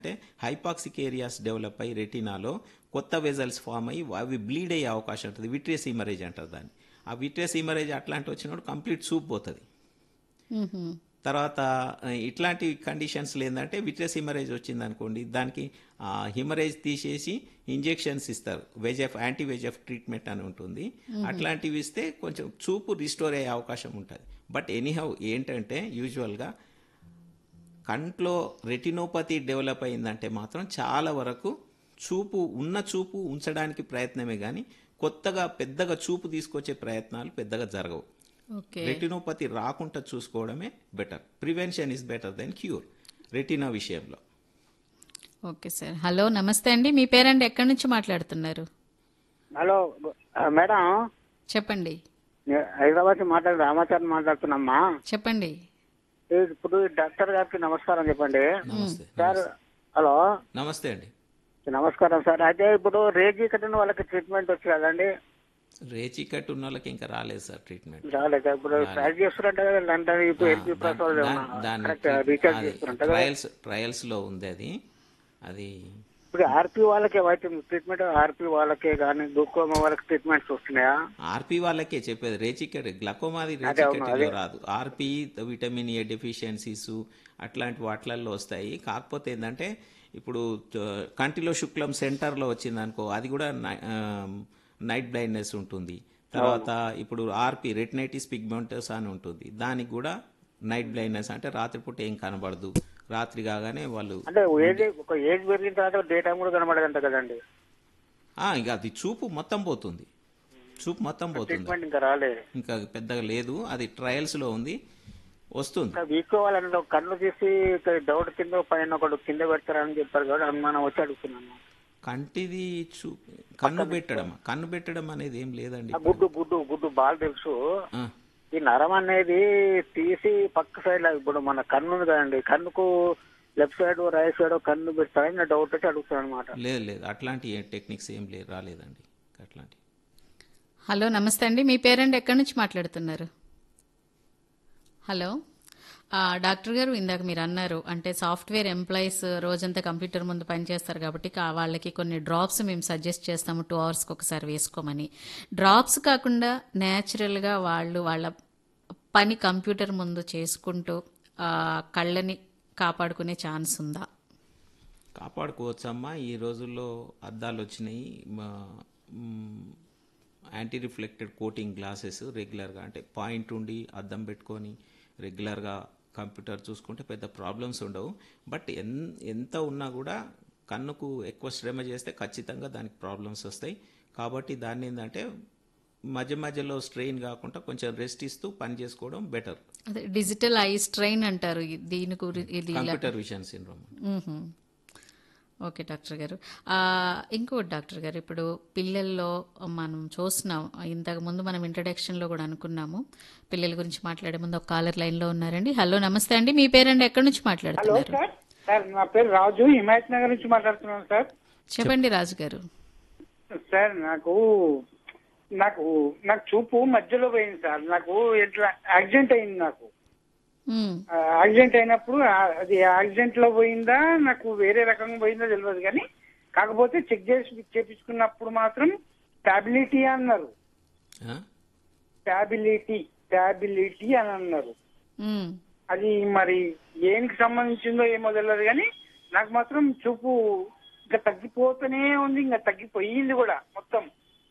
అంటే hypoxic areas develop అయ్యి రెటినాలో కొత్త వెజల్స్ ఫామ్ అయ్యి అవి బ్లీడ్ అయ్యే అవకాశం ఉంటుంది. విట్రియస్ ఇమరేజ్ అంటారు దాన్ని. ఆ విట్రియస్ ఇమరేజ్ అట్లాంటి వచ్చినప్పుడు కంప్లీట్ సూప్ పోతుంది. తర్వాత ఇట్లాంటి కండిషన్స్లో ఏంటంటే విట్రియస్ హిమరేజ్ వచ్చింది అనుకోండి, దానికి హిమరేజ్ తీసేసి ఇంజెక్షన్స్ ఇస్తారు. వెజెఫ్ యాంటీ వెజెఫ్ ట్రీట్మెంట్ అని ఉంటుంది. అట్లాంటివి ఇస్తే కొంచెం చూపు రిస్టోర్ అయ్యే అవకాశం ఉంటుంది. బట్ ఎనీహౌ ఏంటంటే యూజువల్గా కంట్లో రెటినోపతి డెవలప్ అయిందంటే మాత్రం చాలా వరకు చూపు ఉంచడానికి ప్రయత్నమే కానీ కొత్తగా పెద్దగా చూపు తీసుకొచ్చే ప్రయత్నాలు పెద్దగా జరగవు. రెటినోపతి రాకుండా చూసుకోవడమే better. Prevention is better than cure retina విషయంలో. Okay sir. హలో, నమస్తే అండి. మీ పేరండి, ఎక్కడి నుంచి మాట్లాడుతున్నారు? హలో మేడం, చెప్పండి. హైదరాబాద్ రామాచారి మాట్లాడుతున్నామ్మా. చెప్పండి. ఇప్పుడు డాక్టర్ గారికి నమస్కారం చెప్పండి. నమస్తే సార్. హలో, నమస్తే అండి. నమస్కారం సార్. అయితే ఇప్పుడు రేజీ కట్టిన వాళ్ళకి ట్రీట్మెంట్ వచ్చి కదండి. రేచి కట్ ఉన్న వాళ్ళకి ఇంకా రాలేదు సార్ ట్రీట్మెంట్. రాలేదు. ఇప్పుడు ట్రై చేస్తున్నట్టు కదా, ఇప్పుడు ఎల్పీ రీఛార్జ్ చేస్తున్నట్టు ట్రయల్స్ లో ఉంది అది. ఇప్పుడు ఆర్పీ వాళ్ళకే ట్రీట్మెంట్, ఆర్పీ వాళ్ళకే కానీ గ్లూకోమా వాళ్ళకి ట్రీట్మెంట్స్ వస్తున్నాయా? ఆర్పీ వాళ్ళకే చెప్పేది. రేచికట్ గ్లకోమాది రేచికట్లో రాదు. ఆర్పీ విటమిన్ ఏ డెఫిషియన్సీస్ అట్లాంటి వాటిలలో వస్తాయి. కాకపోతే ఏంటంటే ఇప్పుడు కంటిలో శుక్లం సెంటర్లో వచ్చింది అనుకో, అది కూడా నైట్ బ్లైండ్నెస్ ఉంటుంది. తర్వాత ఇప్పుడు ఆర్పీ రెటినైటిస్ పిగ్మెంటోస్ అని ఉంటుంది, దానికి కూడా నైట్ బ్లైండ్నెస్ అంటే రాత్రిపూట ఏం కనబడదు, రాత్రి కాగానే వాళ్ళు అంటే ఒక ఏజ్ పెరిగిన తర్వాత డే టైం కూడా కనబడదంట కదండి. ఇంకా అది చూపు మొత్తం పోతుంది. ఇంకా రాలేదు, ఇంకా పెద్దగా లేదు. అది ట్రయల్స్ లో ఉంది, వస్తుంది. వీకోవాలంటే కన్ను తీసి డౌట్ కింద పైన ఒకటి కింద పెడతారని చెప్పారు కదా, మనం వచ్చి అడుగుతున్నాను. కంటిది కన్ను పెట్టడం అనేది ఏం లేదండి. గుడ్డు బాగా తెలుసు. ఈ నరం అనేది తీసి పక్క సైడ్ ఇప్పుడు మన కన్ను ఉంది కదండి, కన్నుకు లెఫ్ట్ సైడ్ రైట్ సైడ్ కన్ను పెడతారని నా డౌట్ వచ్చి అడుగుతాను అనమాట. లేదు అట్లాంటి టెక్నిక్స్ ఏం రాలేదండి అట్లాంటి. హలో, నమస్తే అండి. మీ పేరండి, ఎక్కడి నుంచి మాట్లాడుతున్నారు? హలో డాక్టర్ గారు, ఇందాక మీరు అన్నారు అంటే సాఫ్ట్వేర్ ఎంప్లాయీస్ రోజంతా కంప్యూటర్ ముందు పనిచేస్తారు కాబట్టి వాళ్ళకి కొన్ని డ్రాప్స్ మేము సజెస్ట్ చేస్తాము 2 hours ఒకసారి వేసుకోమని. డ్రాప్స్ కాకుండా న్యాచురల్గా వాళ్ళ పని కంప్యూటర్ ముందు చేసుకుంటూ కళ్ళని కాపాడుకునే ఛాన్స్ ఉందా? కాపాడుకోవచ్చమ్మా. ఈ రోజుల్లో అద్దాలు వచ్చినాయి, యాంటీ రిఫ్లెక్టెడ్ కోటింగ్ గ్లాసెస్ రెగ్యులర్గా, అంటే పాయింట్ ఉండి అద్దం పెట్టుకొని రెగ్యులర్గా కంప్యూటర్ చూసుకుంటే పెద్ద ప్రాబ్లమ్స్ ఉండవు. బట్ ఎంత ఉన్నా కూడా కన్నుకు ఎక్కువ శ్రమ చేస్తే ఖచ్చితంగా దానికి ప్రాబ్లమ్స్ వస్తాయి. కాబట్టి దాన్ని ఏంటంటే మధ్యలో స్ట్రెయిన్ కాకుండా కొంచెం రెస్ట్ ఇస్తూ పని చేసుకోవడం బెటర్. అదే డిజిటల్ ఐ స్ట్రెయిన్ అంటారు దీని గురించి, computer vision syndrome. Okay doctor గారు. ఇంకోటి డాక్టర్ గారు, ఇప్పుడు పిల్లల్లో మనం చూస్తున్నాం, ఇంతకు ముందు మనం ఇంట్రడక్షన్లో కూడా అనుకున్నాము, పిల్లల గురించి మాట్లాడే ముందు ఒక కాలర్ లైన్లో ఉన్నారండి. హలో, నమస్తే అండి. మీ పేరండి, ఎక్కడి నుంచి మాట్లాడుతున్నారు? సార్, నా పేరు రాజు, హిమాయత్ నగర్ నుంచి మాట్లాడుతున్నాను సార్. చెప్పండి రాజు గారు. సార్, నాకు చూపు మధ్యలో పోయింది సార్. నాకు ఎట్లా యాక్సిడెంట్ అయింది. నాకు యాక్సిడెంట్ అయినప్పుడు అది యాక్సిడెంట్ లో పోయిందా నాకు వేరే రకంగా పోయిందో తెలియదు, కానీ కాకపోతే చెక్ చేసి చేపించుకున్నప్పుడు మాత్రం స్టాబిలిటీ అన్నారు. స్టాబిలిటీ అని అన్నారు. అది మరి ఏనికి సంబంధించిందో ఏమో తెలియదు, కానీ నాకు మాత్రం చూపు ఇంకా తగ్గిపోతూనే ఉంది, ఇంకా తగ్గిపోయింది కూడా మొత్తం.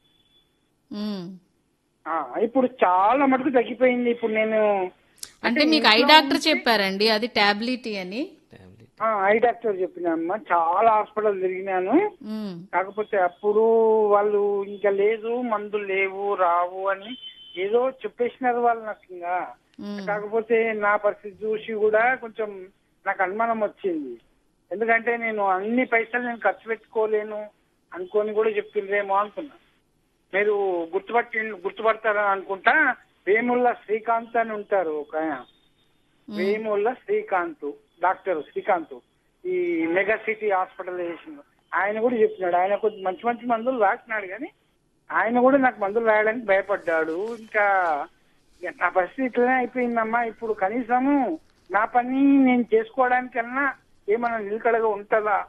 ఇప్పుడు చాలా మటుకు తగ్గిపోయింది. ఇప్పుడు నేను అంటే మీకు ఐ డాక్టర్ చెప్పారండి అది టాబ్లెటీ అని? ఐ డాక్టర్ చెప్పినమ్మా, చాలా హాస్పిటల్ తిరిగినాను. కాకపోతే అప్పుడు వాళ్ళు ఇంకా లేదు, మందులు లేవు, రావు అని ఏదో చెప్పేసినారు వాళ్ళు నాకు. ఇంకా కాకపోతే నా పరిస్థితి చూసి కూడా కొంచెం నాకు అనుమానం వచ్చింది. ఎందుకంటే నేను అన్ని పైసలు నేను ఖర్చు పెట్టుకోలేను అనుకొని కూడా చెప్పిండ్రేమో అనుకున్నా. మీరు గుర్తుపడతారని అనుకుంటా, వేముల్ల శ్రీకాంత్ అని ఉంటారు ఒక ఆయన. వేముల్ల శ్రీకాంత్, డాక్టర్ శ్రీకాంత్, ఈ మెగా సిటీ హాస్పిటల్ చేసిన ఆయన కూడా చెప్పినాడు. ఆయన కొంచెం మంచి మందులు రాసినాడు, కానీ ఆయన కూడా నాకు మందులు రాయడానికి భయపడ్డాడు. ఇంకా నా పరిస్థితి ఇట్లనే అయిపోయిందమ్మా. ఇప్పుడు కనీసము నా పని నేను చేసుకోవడానికన్నా ఏమైనా నిలకడగా ఉంటుందా